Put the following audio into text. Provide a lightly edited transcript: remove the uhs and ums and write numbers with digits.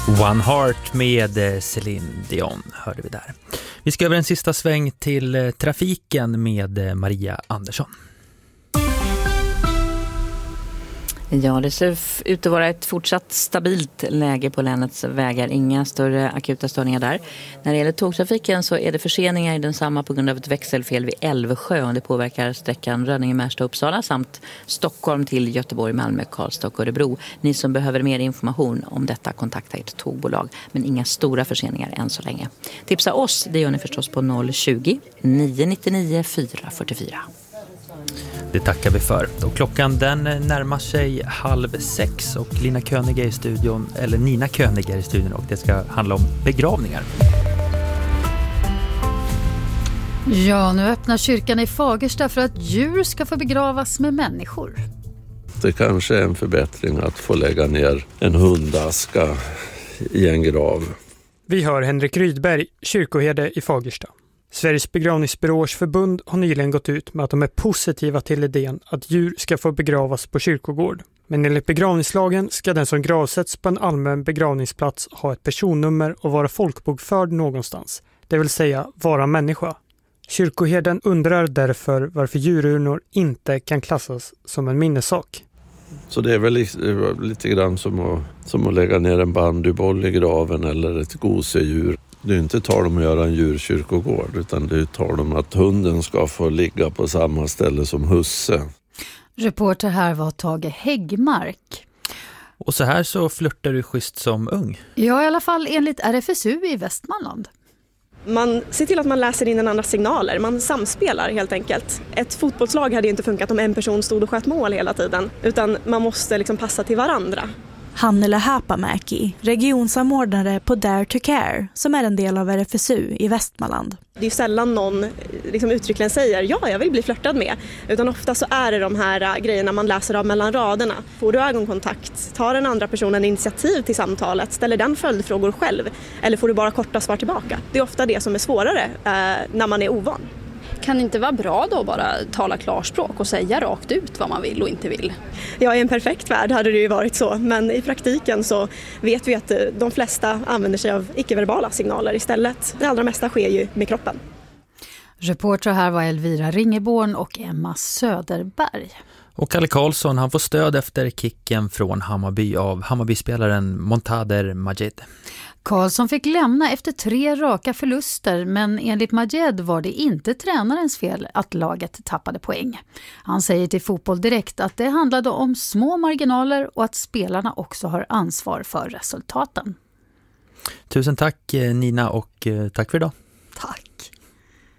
One Heart med Céline Dion hörde vi där. Vi ska över en sista sväng till trafiken med Maria Andersson. Ja, det ser ut att vara ett fortsatt stabilt läge på länets vägar. Inga större akuta störningar där. När det gäller tågtrafiken så är det förseningar i densamma på grund av ett växelfel vid Älvsjö. Det påverkar sträckan Rönninge, Märsta, Uppsala samt Stockholm till Göteborg, Malmö, Karlstad och Örebro. Ni som behöver mer information om detta kontakta ert tågbolag. Men inga stora förseningar än så länge. Tipsa oss, det gör ni förstås på 020 999 444. Det tackar vi för. Och klockan den närmar sig 5:30 och Nina König är i studion och det ska handla om begravningar. Ja, nu öppnar kyrkan i Fagersta för att djur ska få begravas med människor. Det kanske är en förbättring att få lägga ner en hundaska i en grav. Vi hör Henrik Rydberg, kyrkoherde i Fagersta. Sveriges begravningsbyråers förbund har nyligen gått ut med att de är positiva till idén att djur ska få begravas på kyrkogård. Men enligt begravningslagen ska den som gravsätts på en allmän begravningsplats ha ett personnummer och vara folkbokförd någonstans, det vill säga vara människa. Kyrkoherden undrar därför varför djururnor inte kan klassas som en minnessak. Så det är väl lite grann som att lägga ner en bandyboll i graven eller ett gosedjur. Det är inte tal om att göra en djurkyrkogård utan det är tal om att hunden ska få ligga på samma ställe som husse. Reporter här var Tage Häggmark. Och så här så flörtar du schysst som ung. Ja, i alla fall enligt RFSU i Västmanland. Man ser till att man läser in en andra signaler, man samspelar helt enkelt. Ett fotbollslag hade inte funkat om en person stod och sköt mål hela tiden, utan man måste liksom passa till varandra. Hannele Hapamäki, regionsamordnare på Dare to Care, som är en del av RFSU i Västmanland. Det är sällan någon uttryckligen säger ja, jag vill bli flörtad med. Utan ofta så är det de här grejerna man läser av mellan raderna. Får du ögonkontakt? Tar den andra personen initiativ till samtalet? Ställer den följdfrågor själv? Eller får du bara korta svar tillbaka? Det är ofta det som är svårare när man är ovan. Kan det inte vara bra då bara tala klarspråk och säga rakt ut vad man vill och inte vill? Ja, i en perfekt värld hade det ju varit så. Men i praktiken så vet vi att de flesta använder sig av icke-verbala signaler istället. Det allra mesta sker ju med kroppen. Reporter här var Elvira Ringeborn och Emma Söderberg. Och Kalle Karlsson, han får stöd efter kicken från Hammarby av Hammarby-spelaren Montader Majed. Karlsson fick lämna efter 3 raka förluster, men enligt Majed var det inte tränarens fel att laget tappade poäng. Han säger till Fotboll Direkt att det handlade om små marginaler och att spelarna också har ansvar för resultaten. Tusen tack Nina och tack för idag.